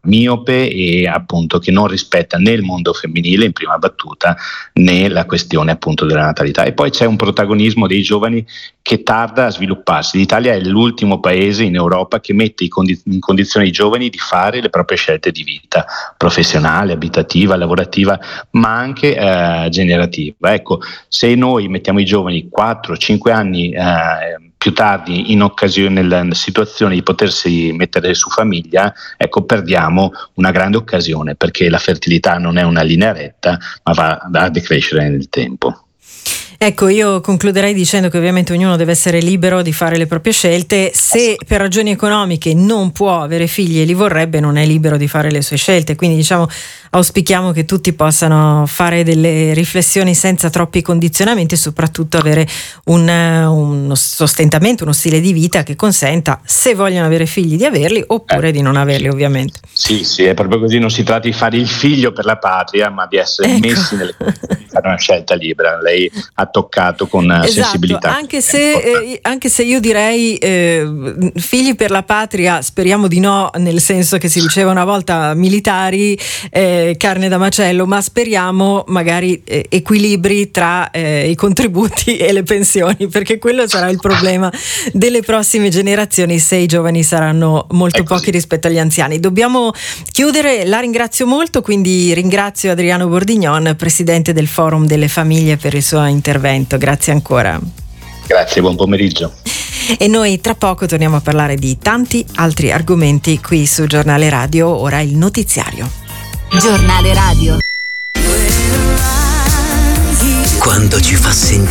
miope e appunto che non rispetta né il mondo femminile in prima battuta né la questione appunto della natalità. E poi c'è un protagonismo dei giovani che tarda a svilupparsi. L'Italia è l'ultimo paese in Europa che mette in condizione i giovani di fare le proprie scelte di vita professionale, abitativa, lavorativa, ma anche generativa. Ecco, se noi mettiamo i giovani 4-5 anni più tardi in occasione, nella situazione di potersi mettere su famiglia, ecco, perdiamo una grande occasione, perché la fertilità non è una linea retta, ma va a decrescere nel tempo. Ecco, io concluderei dicendo che ovviamente ognuno deve essere libero di fare le proprie scelte. Se per ragioni economiche non può avere figli e li vorrebbe, non è libero di fare le sue scelte. Quindi diciamo, auspichiamo che tutti possano fare delle riflessioni senza troppi condizionamenti e soprattutto avere uno sostentamento, uno stile di vita che consenta, se vogliono avere figli, di averli oppure di non averli, ovviamente. Sì, è proprio così, non si tratta di fare il figlio per la patria, ma di essere messi nelle condizioni di fare una scelta libera. Lei ha toccato con sensibilità. Anche se io direi figli per la patria, speriamo di no, nel senso che si diceva una volta militari, carne da macello, ma speriamo magari equilibri tra i contributi e le pensioni, perché quello sarà il problema delle prossime generazioni se i giovani saranno molto pochi rispetto agli anziani. Dobbiamo chiudere, la ringrazio molto, quindi ringrazio Adriano Bordignon, presidente del Forum delle Famiglie, per il suo intervento. Grazie ancora. Grazie, buon pomeriggio. E noi tra poco torniamo a parlare di tanti altri argomenti qui su Giornale Radio. Ora il notiziario. Giornale Radio. Quando ci fa sentire